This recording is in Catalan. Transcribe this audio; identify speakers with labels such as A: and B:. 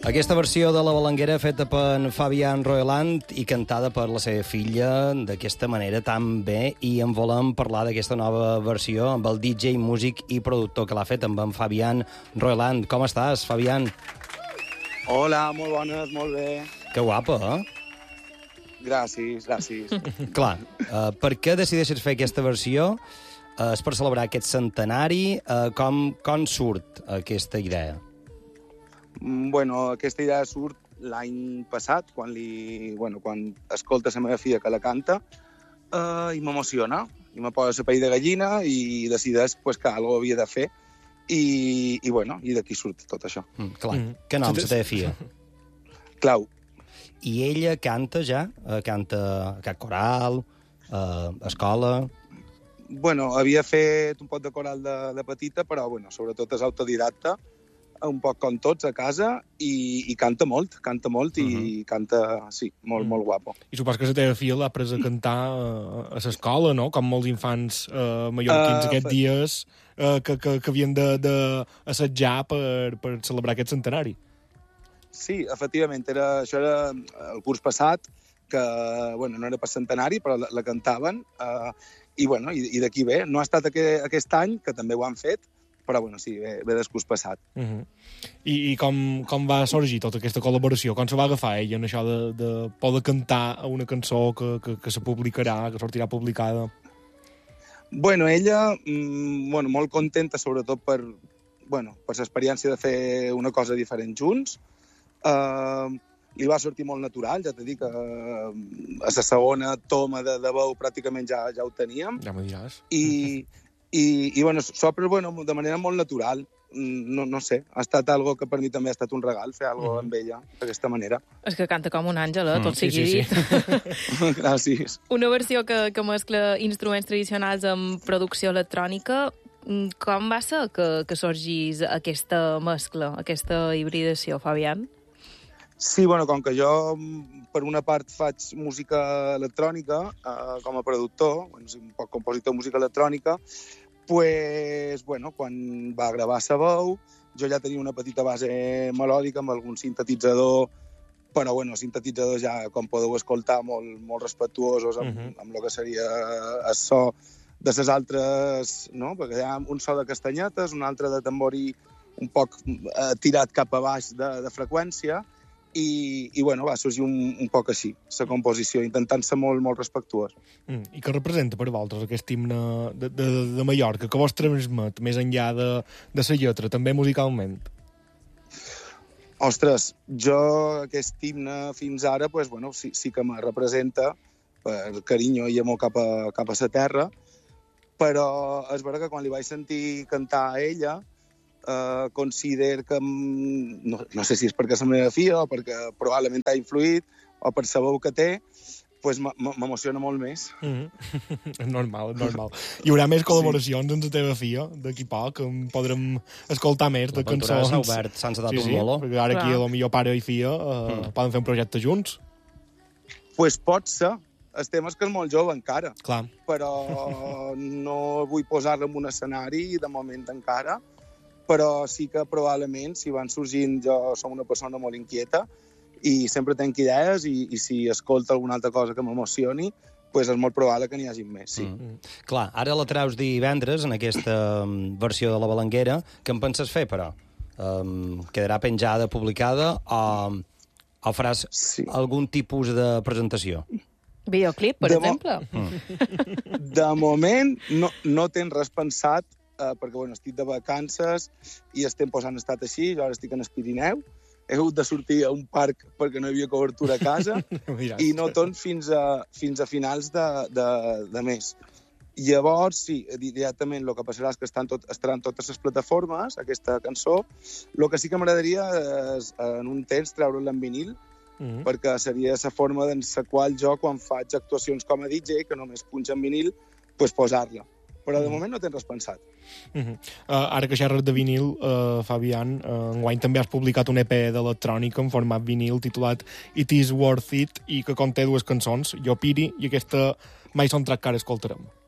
A: Aquesta versió de La Balanguera feta per Fabián Roeland i cantada per la seva filla d'aquesta manera tan bé, i en volem parlar d'aquesta nova versió amb el DJ, músic i productor que l'ha fet, amb en Fabián Roeland. Com estàs, Fabián?
B: Hola, molt bones, molt bé.
A: Que guapa, eh?
B: Gràcies.
A: Clar, per què decideixes fer aquesta versió? És per celebrar aquest centenari? Com surt aquesta idea?
B: Bueno, aquesta idea surt l'any passat, quan escolta la meva filla que la canta, i m'emociona, i me posa la pell de gallina i decideix que alguna havia de fer, i d'aquí surt tot això.
A: Clar, què nom la teva filla?
B: Clau.
A: I ella canta ja? Canta cap coral, escola?
B: Bueno, havia fet un poc de coral de petita, però sobretot és autodidacta, un poc com tots a casa, i canta molt i canta, sí, molt guapo.
C: I supos que la teva filla l'ha pres a cantar a l'escola, no? Com molts infants mallorquins aquests dies que havien d'assetjar per celebrar aquest centenari.
B: Sí, efectivament, això era el curs passat, que no era per centenari, però la cantaven, i d'aquí ve. No ha estat aquest any, que també ho han fet, però sí, ve del curs passat.
C: I com va sorgir tota aquesta col·laboració? Com se va agafar ella en això de poder cantar una cançó que se publicarà, que sortirà publicada?
B: Bueno, ella, molt contenta, sobretot per l'experiència de fer una cosa diferent junts. Li va sortir molt natural, ja t'he dit que a la segona toma de veu pràcticament ja ho teníem.
C: Ja m'ho diràs.
B: De manera molt natural. No sé, ha estat algo que per mi també ha estat un regal, fer algo amb ella d'aquesta manera.
D: És que canta com un àngel, tot sigui dit.
B: Gràcies.
D: Una versió que mescla instruments tradicionals amb producció electrònica. Com va ser que sorgís aquesta mescla, aquesta hibridació, Fabián?
B: Sí, com que jo, per una part, faig música electrònica com a productor, un poc compositor de música electrònica, quan va gravar la veu, jo ja tenia una petita base melòdica amb algun sintetitzador, però sintetitzadors ja, com podeu escoltar, molt respectuosos amb el que seria el so de les altres, no? Perquè hi ha un so de castanyetes, un altre de tambori un poc tirat cap a baix de freqüència, i va sorgir un poc així, la composició, intentant ser molt respectuós.
C: I què representa per vosaltres aquest himne de Mallorca? Que vos transmet més enllà de la lletra, també musicalment?
B: Ostres, jo aquest himne fins ara sí que me representa per carinyo i amor cap a la terra, però és vera que quan li vaig sentir cantar a ella, considero que, no sé si és perquè és la meva filla o perquè probablement ha influït o per la veu que té, m'emociona molt més.
C: Normal. Hi haurà més col·laboracions amb la teva filla d'aquí poc, en podrem escoltar més de cançons.
A: S'ha obert, s'han dat un meló.
C: Perquè ara aquí, potser pare i filla poden fer un projecte junts.
B: Pot ser. El tema és que és molt jove encara.
C: Clar.
B: Però no vull posar-la en un escenari de moment encara, però sí que probablement, si van sorgint, jo som una persona molt inquieta i sempre tenc idees, i si escolto alguna altra cosa que m'emocioni, és molt probable que n'hi hagi més, sí.
A: Clar, ara la treus divendres, en aquesta versió de La Balanguera. Què en penses fer, però? Quedarà penjada, publicada, o faràs algun tipus de presentació?
D: Videoclip, per exemple?
B: De moment no tens res pensat, perquè estic de vacances i el temps han estat així, jo ara estic en el Pirineu, he hagut de sortir a un parc perquè no hi havia cobertura a casa i no torn fins a finals de mes. Llavors, sí, directament el que passarà és que estaran totes les plataformes, aquesta cançó. El que sí que m'agradaria és en un temps treure-la en vinil, perquè seria la forma en la qual jo, quan faig actuacions com a DJ, que només punxa en vinil, posar-la. Però de moment no tens res pensat.
C: Ara que xerres de vinil, Fabián, enguany també has publicat un EP d'electrònica en format vinil titulat It Is Worth It, i que conté dues cançons, Jo Piri i aquesta My Soundtrack, que ara escoltarem.